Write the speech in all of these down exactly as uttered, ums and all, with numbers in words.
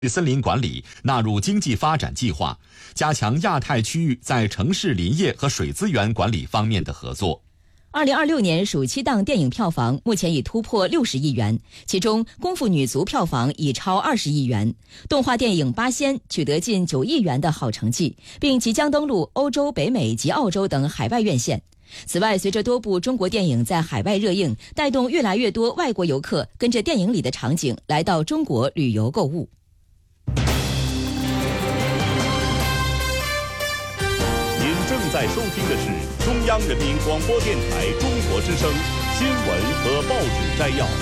森林管理纳入经济发展计划，加强亚太区域在城市林业和水资源管理方面的合作。 二零二六年暑期档电影票房目前已突破六十亿元，其中《功夫女足》票房已超二十亿元，动画电影《八仙》取得近九亿元的好成绩，并即将登陆欧洲、北美及澳洲等海外院线。此外，随着多部中国电影在海外热映，带动越来越多外国游客跟着电影里的场景来到中国旅游购物。 您正在收听的是中央人民广播电台中国之声新闻和报纸摘要。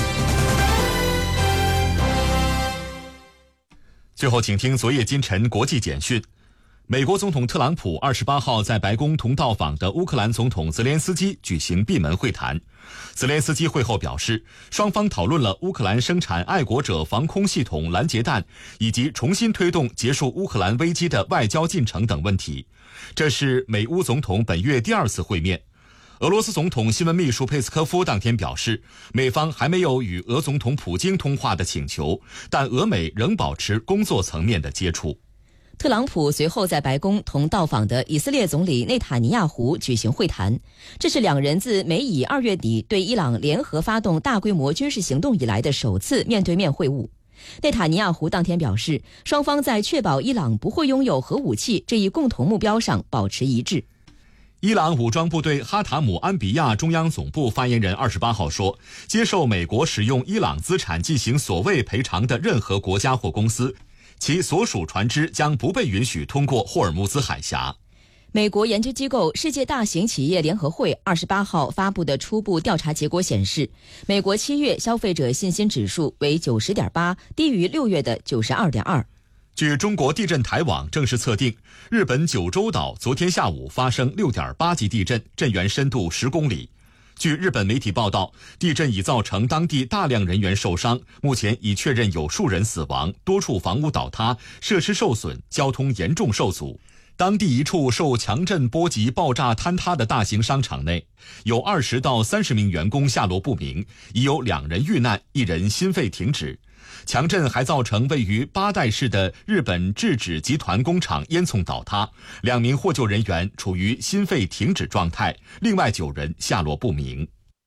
最后，请听昨夜今晨国际简讯。美国总统特朗普二十八号在白宫同到访的乌克兰总统泽连斯基举行闭门会谈。泽连斯基会后表示，双方讨论了乌克兰生产爱国者防空系统拦截弹，以及重新推动结束乌克兰危机的外交进程等问题。这是美乌总统本月第二次会面。俄罗斯总统新闻秘书佩斯科夫当天表示，美方还没有与俄总统普京通话的请求，但俄美仍保持工作层面的接触。 特朗普随后在白宫同到访的以色列总理内塔尼亚胡举行会谈，这是两人自美以二月底对伊朗联合发动大规模军事行动以来的首次面对面会晤。内塔尼亚胡当天表示，双方在确保伊朗不会拥有核武器这一共同目标上保持一致。 伊朗武装部队哈塔姆安比亚中央总部发言人二十八号说，接受美国使用伊朗资产进行所谓赔偿的任何国家或公司，其所属船只将不被允许通过霍尔木兹海峡。 美国研究机构世界大型企业联合会二十八号发布的初步调查结果显示，美国七月消费者信心指数为 九十点八， 低于六月的 九十二点二。 据中国地震台网正式测定，日本九州岛昨天下午发生 六点八级地震，震源深度十公里。据日本媒体报道，地震已造成当地大量人员受伤，目前已确认有数人死亡，多处房屋倒塌，设施受损，交通严重受阻。当地一处受强震波及爆炸坍塌的大型商场内，有二十到三十名员工下落不明，已有两人遇难，一人心肺停止。强震还造成位于八代市的日本制纸集团工厂烟囱倒塌，两名获救人员处于心肺停止状态，另外九人下落不明。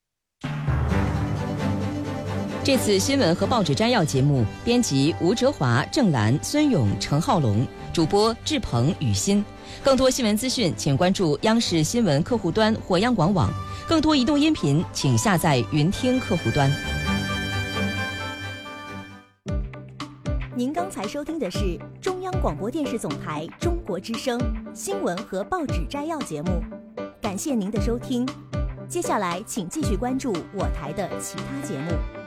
这次新闻和报纸摘要节目，编辑吴哲华、郑兰、孙勇、陈浩龙，主播志鹏、雨欣。更多新闻资讯，请关注央视新闻客户端或央广网。更多移动音频，请下载云听客户端。 您刚才收听的是中央广播电视总台中国之声新闻和报纸摘要节目，感谢您的收听。接下来请继续关注我台的其他节目。